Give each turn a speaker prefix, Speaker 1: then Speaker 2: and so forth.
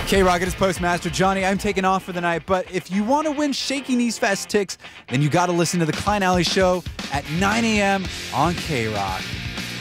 Speaker 1: K-Rock, it is Postmaster Johnny. I'm taking off for the night, but if you want to win Shaking These Fest ticks, then you got to listen to the Klein Alley Show at 9 a.m. on K-Rock.